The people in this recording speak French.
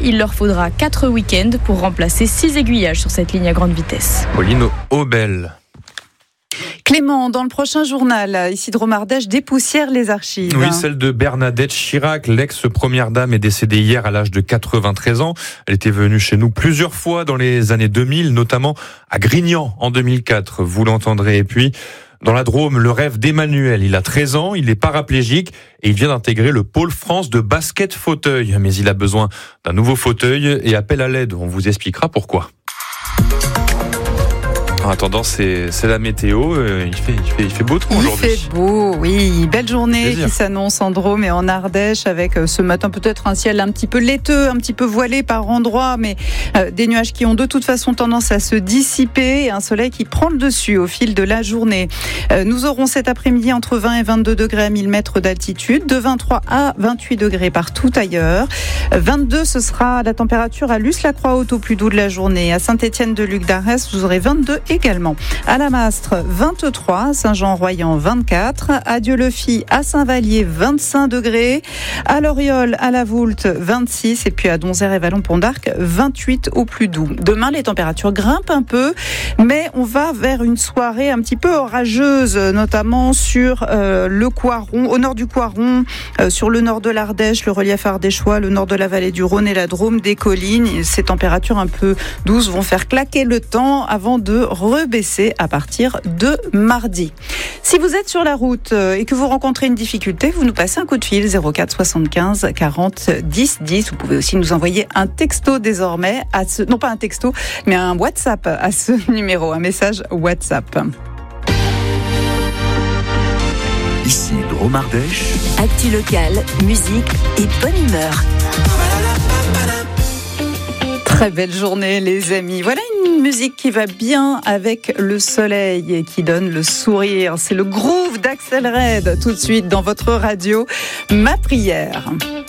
il leur faudra 4 week-ends pour remplacer 6 aiguillages sur cette ligne à grande vitesse. Pauline Aubel. Clément, dans le prochain journal, ici de Romardèche, dépoussière les archives. Oui, celle de Bernadette Chirac, l'ex-première dame, est décédée hier à l'âge de 93 ans. Elle était venue chez nous plusieurs fois dans les années 2000, notamment à Grignan en 2004. Vous l'entendrez. Et puis, dans la Drôme, le rêve d'Emmanuel. Il a 13 ans, il est paraplégique et il vient d'intégrer le pôle France de basket fauteuil. Mais il a besoin d'un nouveau fauteuil et appelle à l'aide. On vous expliquera pourquoi. En attendant, c'est la météo. Il fait beau temps aujourd'hui. Il fait beau, oui. Belle journée Plaisir. qui s'annonce en Drôme et en Ardèche avec ce matin peut-être un ciel un petit peu laiteux, un petit peu voilé par endroits, mais des nuages qui ont de toute façon tendance à se dissiper et un soleil qui prend le dessus au fil de la journée. Nous aurons cet après-midi entre 20 et 22 degrés à 1000 mètres d'altitude, de 23 à 28 degrés partout ailleurs. 22, ce sera la température à Luce-la-Croix-Haute au plus doux de la journée. À Saint-Étienne-de-Luc d'Arès, vous aurez 22 également. À la Mastre, 23, à Saint-Jean-Royan, 24, à Dieulefit, à Saint-Vallier, 25 degrés, à Loriol, à la Voulte, 26, et puis à Donzère et Vallon-Pont d'Arc, 28 au plus doux. Demain, les températures grimpent un peu, mais on va vers une soirée un petit peu orageuse, notamment sur le Coiron, au nord du Coiron, sur le nord de l'Ardèche, le relief ardéchois, le nord de la vallée du Rhône et la Drôme, des collines. Ces températures un peu douces vont faire claquer le temps avant de rebaisser à partir de mardi. Si vous êtes sur la route et que vous rencontrez une difficulté, vous nous passez un coup de fil 04 75 40 10 10. Vous pouvez aussi nous envoyer un texto désormais non pas un texto, mais un WhatsApp à ce numéro, un message WhatsApp. Ici Drôme Ardèche. Actu locale, musique et bonne humeur. Très belle journée les amis. Voilà une musique qui va bien avec le soleil et qui donne le sourire. C'est le groove d'Axel Red tout de suite dans votre radio. Ma prière.